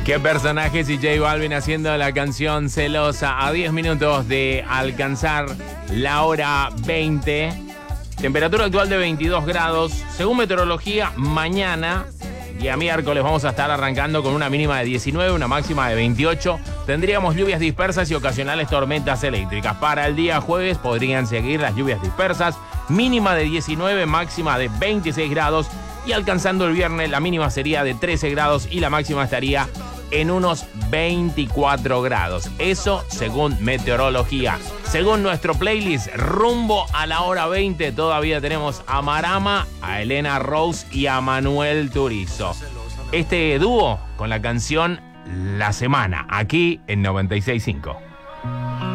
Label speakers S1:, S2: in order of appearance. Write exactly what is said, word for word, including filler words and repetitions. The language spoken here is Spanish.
S1: Qué personajes y J Balvin haciendo la canción Celosa a diez minutos de alcanzar la hora veinte. Temperatura actual de veintidós grados. Según meteorología, mañana, día miércoles, vamos a estar arrancando con una mínima de diecinueve, una máxima de veintiocho. Tendríamos lluvias dispersas y ocasionales tormentas eléctricas. Para el día jueves podrían seguir las lluvias dispersas. Mínima de diecinueve, máxima de veintiséis grados. Y alcanzando el viernes, la mínima sería de trece grados y la máxima estaría en unos veinticuatro grados. Eso según meteorología. Según nuestro playlist, rumbo a la hora veinte, todavía tenemos a Marama, a Elena Rose y a Manuel Turizo. Este dúo con la canción La Semana, aquí en noventa y seis punto cinco.